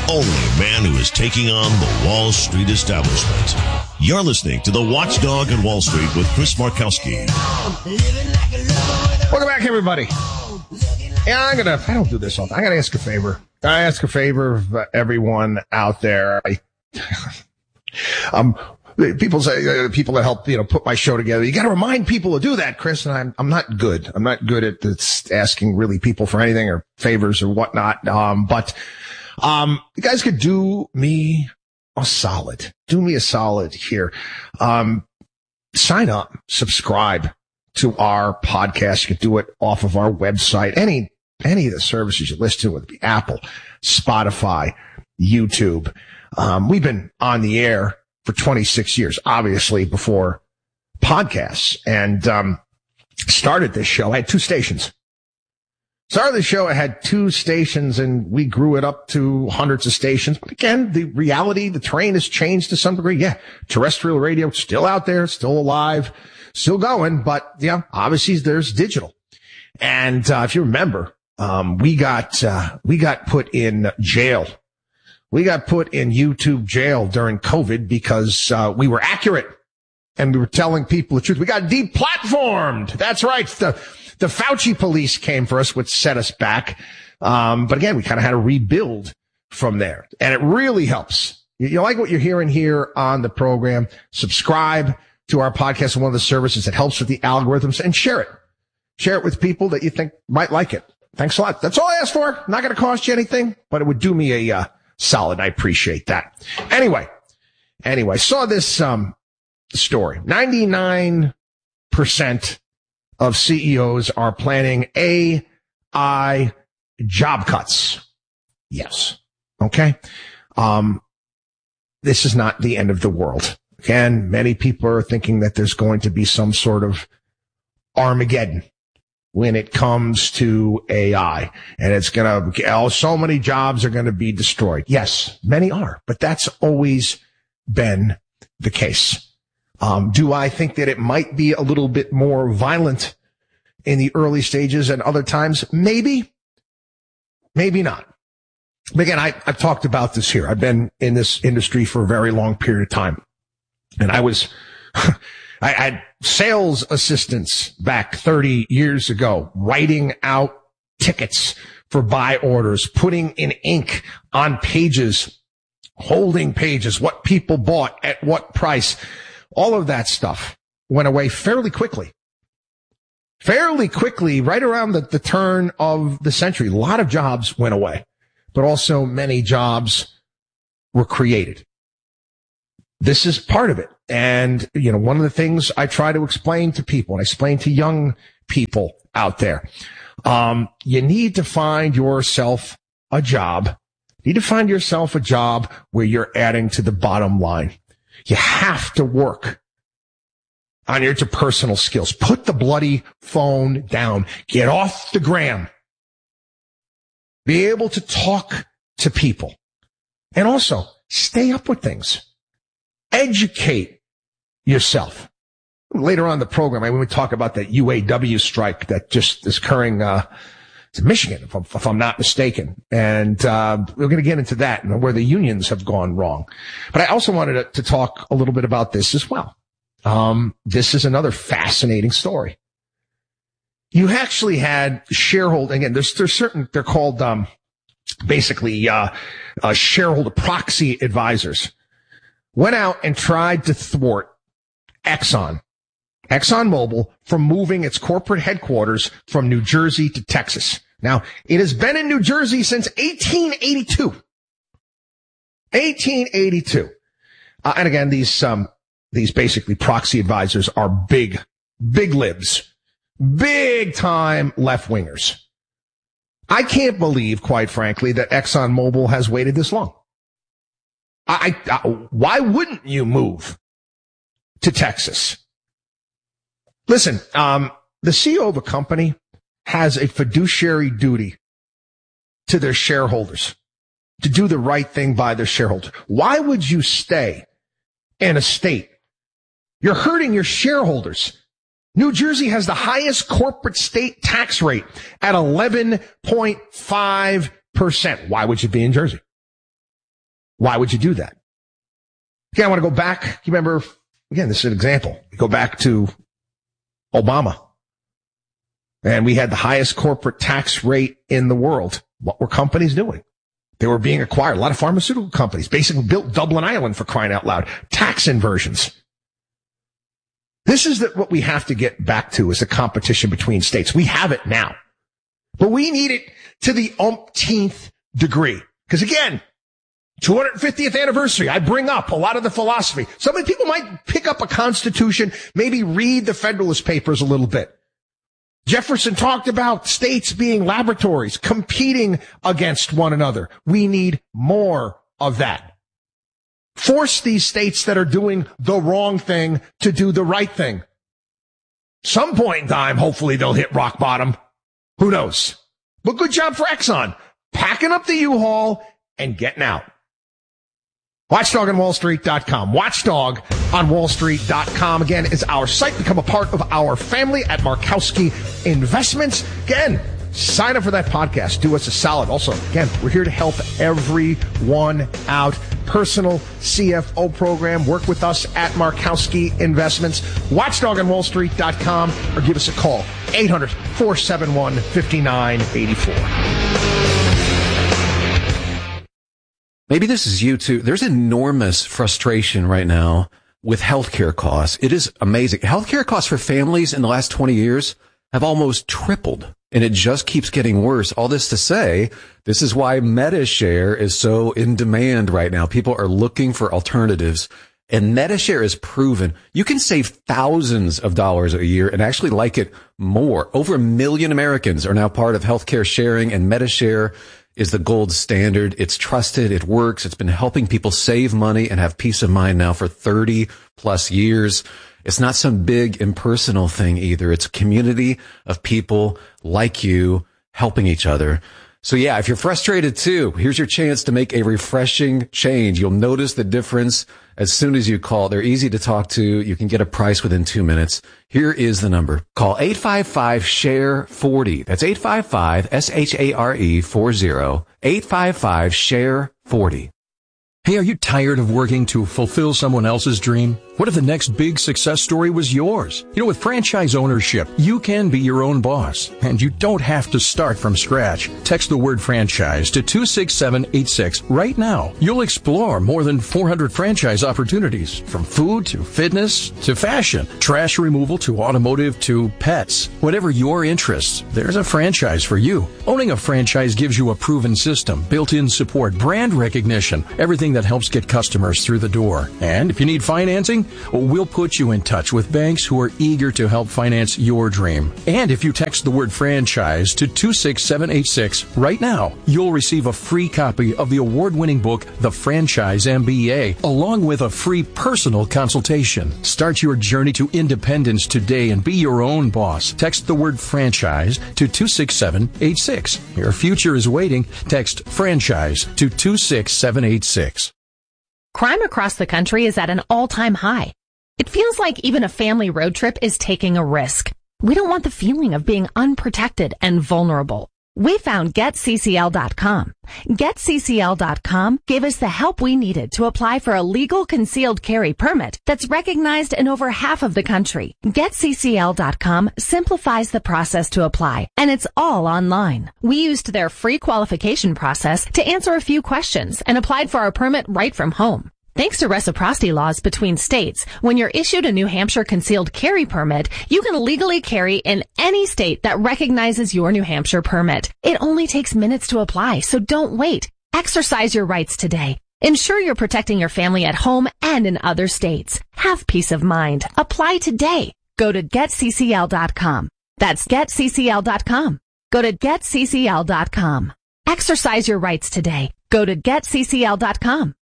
only man who is taking on the Wall Street establishment. You're listening to The Watchdog on Wall Street with Chris Markowski. Welcome back, everybody. Yeah, I don't do this all the time. I got to ask a favor. I ask a favor of everyone out there. People say, people that help, put my show together. You got to remind people to do that, Chris. And I'm not good. I'm not good at asking really people for anything or favors or whatnot. But you guys could do me a solid. Do me a solid here. Sign up, subscribe to our podcast. You can do it off of our website. Any of the services you listen to, whether it be Apple, Spotify, YouTube. We've been on the air for 26 years, obviously before podcasts, and started this show. I had two stations. Started the show, I had two stations, and we grew it up to hundreds of stations. But again, the reality, the terrain has changed to some degree. Yeah, terrestrial radio, still out there, still alive, still going, but yeah, obviously there's digital. And if you remember, we got put in jail. We got put in YouTube jail during COVID because we were accurate and we were telling people the truth. We got deplatformed. That's right. The Fauci police came for us, which set us back. But again, we kind of had to rebuild from there. And it really helps. You like what you're hearing here on the program? Subscribe to our podcast on one of the services that helps with the algorithms, and share it. Share it with people that you think might like it. Thanks a lot. That's all I asked for. Not going to cost you anything, but it would do me a solid. I appreciate that. Anyway, saw this story. 99% of CEOs are planning AI job cuts. Yes. Okay. This is not the end of the world. Again, many people are thinking that there's going to be some sort of Armageddon when it comes to AI, and it's so many jobs are going to be destroyed. Yes, many are, but that's always been the case. Do I think that it might be a little bit more violent in the early stages and other times? Maybe not. But again, I've talked about this here. I've been in this industry for a very long period of time, and I had sales assistants back 30 years ago writing out tickets for buy orders, putting in ink on pages, holding pages, what people bought at what price. All of that stuff went away fairly quickly, right around the turn of the century. A lot of jobs went away, but also many jobs were created. This is part of it. And, one of the things I try to explain to people, and I explain to young people out there, you need to find yourself a job. You need to find yourself a job where you're adding to the bottom line. You have to work on your interpersonal skills. Put the bloody phone down. Get off the gram. Be able to talk to people. And also, stay up with things. Educate yourself. Later on in the program, when we talk about that UAW strike that just is occurring in Michigan, if I'm not mistaken. And we're going to get into that and where the unions have gone wrong. But I also wanted to talk a little bit about this as well. This is another fascinating story. You actually had shareholding, and there's certain, they're called basically shareholder proxy advisors, went out and tried to thwart ExxonMobil from moving its corporate headquarters from New Jersey to Texas. Now, it has been in New Jersey since 1882. 1882. And again, these basically proxy advisors are big libs, big time left wingers. I can't believe, quite frankly, that ExxonMobil has waited this long. Why wouldn't you move to Texas? Listen, the CEO of a company has a fiduciary duty to their shareholders to do the right thing by their shareholders. Why would you stay in a state? You're hurting your shareholders. New Jersey has the highest corporate state tax rate at 11.5%. Why would you be in Jersey? Why would you do that? Again, I want to go back. You remember, again, this is an example. We go back to Obama. And we had the highest corporate tax rate in the world. What were companies doing? They were being acquired. A lot of pharmaceutical companies basically built Dublin Island, for crying out loud. Tax inversions. This is what we have to get back to, is the competition between states. We have it now, but we need it to the umpteenth degree. Because again, 250th anniversary, I bring up a lot of the philosophy. So many people might pick up a constitution, maybe read the Federalist Papers a little bit. Jefferson talked about states being laboratories, competing against one another. We need more of that. Force these states that are doing the wrong thing to do the right thing. Some point in time, hopefully they'll hit rock bottom. Who knows? But good job for Exxon, packing up the U-Haul and getting out. WatchDogOnWallStreet.com. WatchdogOnWallStreet.com, again, is our site. Become a part of our family at Markowski Investments. Again, sign up for that podcast. Do us a solid. Also, again, we're here to help everyone out. Personal CFO program. Work with us at Markowski Investments. WatchDogOnWallStreet.com, or give us a call. 800-471-5984. Maybe this is you too. There's enormous frustration right now with healthcare costs. It is amazing. Healthcare costs for families in the last 20 years have almost tripled, and it just keeps getting worse. All this to say, this is why MediShare is so in demand right now. People are looking for alternatives, and MediShare is proven you can save thousands of dollars a year and actually like it more. Over 1 million Americans are now part of healthcare sharing, and MediShare is the gold standard. It's trusted. It works. It's been helping people save money and have peace of mind now for 30 plus years. It's not some big impersonal thing either. It's a community of people like you helping each other. So yeah, if you're frustrated too, here's your chance to make a refreshing change. You'll notice the difference as soon as you call. They're easy to talk to. You can get a price within 2 minutes. Here is the number. Call 855-SHARE-40. That's 855-SHARE-40. 855-SHARE-40. Hey, are you tired of working to fulfill someone else's dream? What if the next big success story was yours? You know, with franchise ownership, you can be your own boss, and you don't have to start from scratch. Text the word franchise to 26786 right now. You'll explore more than 400 franchise opportunities, from food to fitness to fashion, trash removal to automotive to pets. Whatever your interests, there's a franchise for you. Owning a franchise gives you a proven system, built-in support, brand recognition, everything that helps get customers through the door. And if you need financing, we'll put you in touch with banks who are eager to help finance your dream. And if you text the word franchise to 26786 right now, you'll receive a free copy of the award-winning book, The Franchise MBA, along with a free personal consultation. Start your journey to independence today and be your own boss. Text the word franchise to 26786. Your future is waiting. Text franchise to 26786. Crime across the country is at an all-time high. It feels like even a family road trip is taking a risk. We don't want the feeling of being unprotected and vulnerable. We found GetCCL.com. GetCCL.com gave us the help we needed to apply for a legal concealed carry permit that's recognized in over half of the country. GetCCL.com simplifies the process to apply, and it's all online. We used their free qualification process to answer a few questions and applied for our permit right from home. Thanks to reciprocity laws between states, when you're issued a New Hampshire concealed carry permit, you can legally carry in any state that recognizes your New Hampshire permit. It only takes minutes to apply, so don't wait. Exercise your rights today. Ensure you're protecting your family at home and in other states. Have peace of mind. Apply today. Go to GetCCL.com. That's GetCCL.com. Go to GetCCL.com. Exercise your rights today. Go to GetCCL.com.